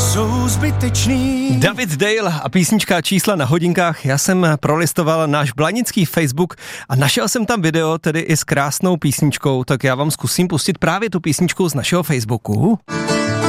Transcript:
jsou zbytečný. David Dale a písnička Čísla na hodinkách. Já jsem prolistoval náš blanický Facebook a našel jsem tam video, tedy i s krásnou písničkou, tak já vám zkusím pustit právě tu písničku z našeho Facebooku.